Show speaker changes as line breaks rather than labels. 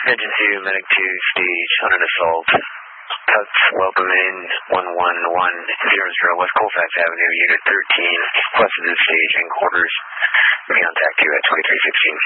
Engine 2, Medic 2, stage on an assault. Tuts, welcome in, 11100 West Colfax Avenue, Unit 13, requested to the stage and quarters. Contact you at 2316.